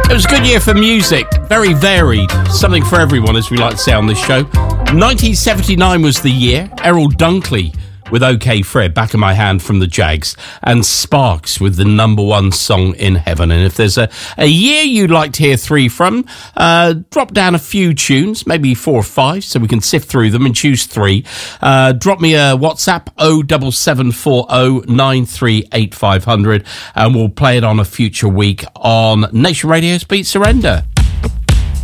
It was a good year for music, very varied, something for everyone, as we like to say on this show. 1979 was the year. Errol Dunkley with OK Fred, Back of My Hand from the Jags, and Sparks with the number one song in heaven. And if there's a year you'd like to hear three from, drop down a few tunes, maybe 4 or 5, so we can sift through them and choose 3. Drop me a WhatsApp 07740 938 500, and we'll play it on a future week on Nation Radio's Beat Surrender.